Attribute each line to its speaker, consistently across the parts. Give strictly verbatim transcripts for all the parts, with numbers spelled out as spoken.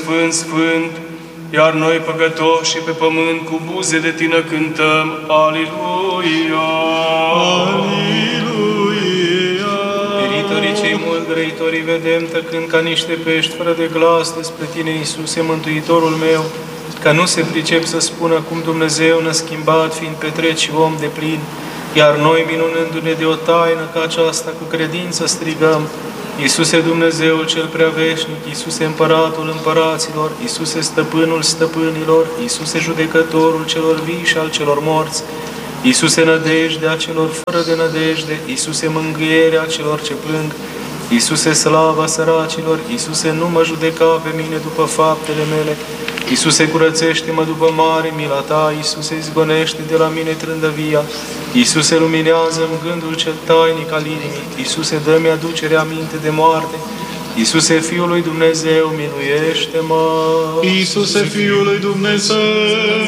Speaker 1: Sfânt, Sfânt, iar noi păcătoși și pe pământ cu buze de tine cântăm. Aliluia!
Speaker 2: Aliluia!
Speaker 1: Miritorii cei mult grăitorii vedem tăcând ca niște pești fără de glas despre tine, Iisuse, Mântuitorul meu, ca nu se pricep să spună cum Dumnezeu ne-a schimbat, fiind petreț și om de plin, iar noi, minunându-ne de o taină ca aceasta, cu credință strigăm: Iisuse Dumnezeul cel preaveșnic, Iisuse Împăratul împăraților, Iisuse Stăpânul stăpânilor, Iisuse Judecătorul celor vii și al celor morți, Iisuse nădejdea celor fără de nădejde, Iisuse mângâierea celor ce plâng, Iisuse slava săracilor, Iisuse nu mă judeca pe mine după faptele mele, Iisuse curățește-mă după mare mila Ta, Iisuse izgonește de la mine trândăvia, Iisuse luminează-mi gândul cel tainic al inimii, Iisuse dă-mi aducere aminte de moarte, Iisuse Fiul lui Dumnezeu, miluiește-mă!
Speaker 2: Iisuse Fiul lui Dumnezeu,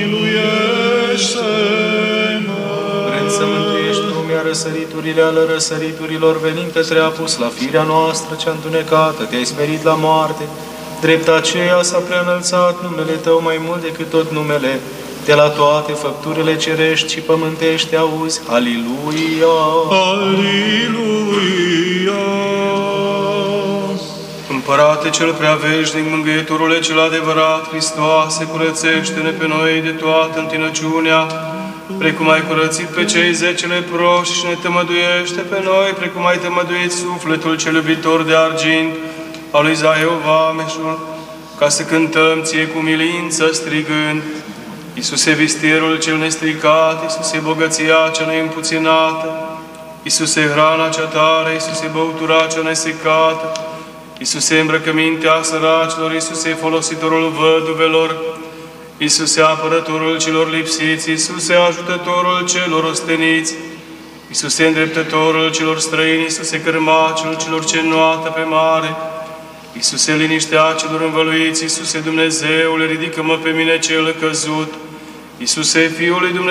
Speaker 2: miluiește-mă!
Speaker 1: Vrând să mântuiești lumea, răsăriturile ale răsăriturilor, venind către apus la firea noastră cea întunecată, te-ai smerit la moarte, drept aceea s-a preînălțat numele Tău mai mult decât tot numele, de la toate făpturile cerești și pământești auzi. Aliluia!
Speaker 2: Aliluia!
Speaker 1: Împărate cel preaveșnic, mângâietorule cel adevărat, Hristoase, curățește-ne pe noi de toată întinăciunea, precum ai curățit pe cei zece leproși și ne tămăduiește pe noi, precum ai tămăduit sufletul cel iubitor de argint al lui Zaiu Vameșul, ca să cântăm Ție cu milință strigând: Iisuse vistierul cel nestricat, Iisuse bogăția cea neîmpuținată, Iisuse hrana cea tare, Iisuse băutura cea nesecată, Iisuse îmbrăcămintea săracilor, Iisuse folositorul văduvelor, Iisuse apărătorul celor lipsiți, Iisuse ajutătorul celor osteniți, Iisuse îndreptătorul celor străini, Iisuse cărmacul celor ce înnoată pe mare, Iisuse liniștea celor învăluiți, Iisuse Dumnezeule, ridică-mă pe mine cel căzut, Iisuse Fiul lui Dumnezeu,